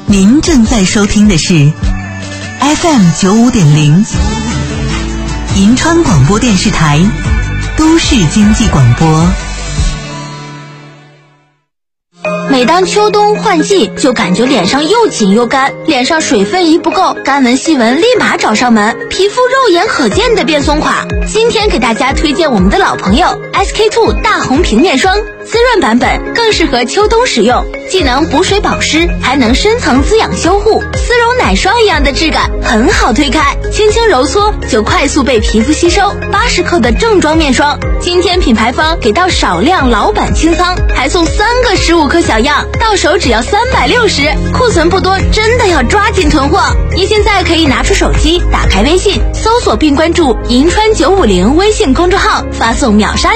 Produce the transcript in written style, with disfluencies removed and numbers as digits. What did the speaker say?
您正在收听的是 FM95.0 银川广播电视台都市经济广播。 每当秋冬换季，就感觉脸上又紧又干，脸上水分一不够，干纹细纹立马找上门，皮肤肉眼可见的变松垮。今天给大家推荐我们的老朋友 SK2 大红平面霜，滋润版本更适合秋冬使用，既能补水保湿，还能深层滋养修护，丝绒奶霜一样的质感，很好推开，轻轻揉搓就快速被皮肤吸收。80克的正装面霜，今天品牌方给到少量老版清仓，还送3个15克小样，到手只要360，库存不多，真的要抓紧囤货。您现在可以拿出手机，打开微信，搜索并关注银川950微信公众号，发送秒杀